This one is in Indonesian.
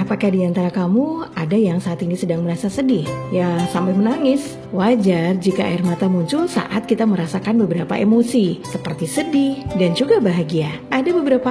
apakah di antara kamu ada yang saat ini sedang merasa sedih? Ya, sampai menangis. Wajar jika air mata muncul saat kita merasakan beberapa emosi, seperti sedih dan juga bahagia. Ada beberapa